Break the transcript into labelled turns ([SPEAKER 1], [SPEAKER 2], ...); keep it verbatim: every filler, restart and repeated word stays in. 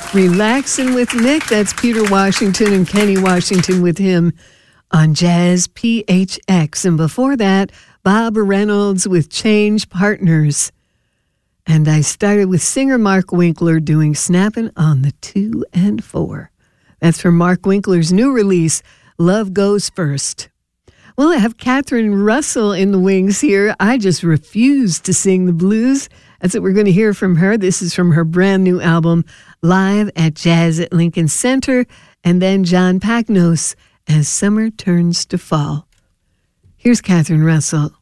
[SPEAKER 1] Relaxing with Nick. That's Peter Washington and Kenny Washington with him on Jazz P H X. And before that, Bob Reynolds with Change Partners. And I started with singer Mark Winkler doing Snappin' on the Two and Four. That's from Mark Winkler's new release, Love Goes First. Well, I have Catherine Russell in the wings here. I just refuse to sing the blues. That's what we're going to hear from her. This is from her brand new album, Live at Jazz at Lincoln Center, and then John Pagnos, As Summer Turns to Fall. Here's Catherine Russell.